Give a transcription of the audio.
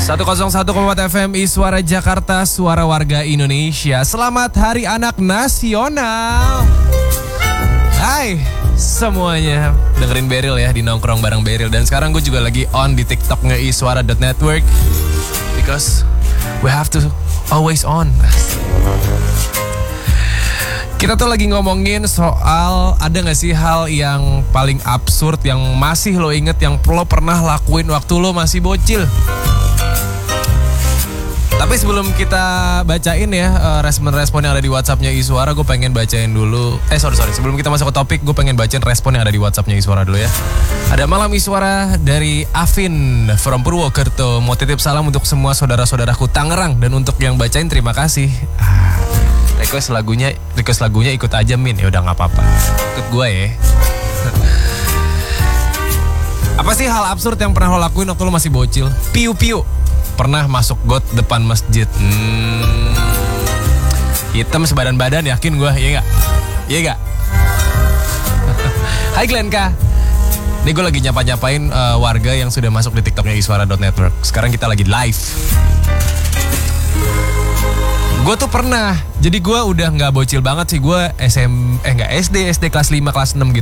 101,4 FM Suara Jakarta, suara warga Indonesia. Selamat Hari Anak Nasional. Hai semuanya, dengerin Beril ya di Nongkrong bareng Beril. Dan sekarang gue juga lagi on di TikToknya iswara.network, because we have to always on. Kita tuh lagi ngomongin soal ada gak sih hal yang paling absurd yang masih lo inget, yang lo pernah lakuin waktu lo masih bocil. Tapi sebelum kita bacain ya respon-respon yang ada di WhatsAppnya Iswara, gue pengen bacain dulu. Sebelum kita masuk ke topik, gue pengen bacain respon yang ada di WhatsAppnya Iswara dulu ya. Ada Malam Iswara dari Afin from Purwokerto. Mau titip salam untuk semua saudara-saudaraku Tangerang, dan untuk yang bacain terima kasih. Request lagunya ikut aja Min. Ya udah nggak apa-apa. Ikut gue ya. Apa sih hal absurd yang pernah lo lakuin waktu lo masih bocil? Piu-piu. Pernah masuk got depan masjid. Hitam sebadan badan, yakin gue. Iya gak? Hai Glenka. Ini gue lagi nyapa-nyapain warga yang sudah masuk di TikToknya iswara.network. Sekarang kita lagi live. Gue tuh pernah, jadi gue udah gak bocil banget sih. Gue SD kelas 5, kelas 6 gitu.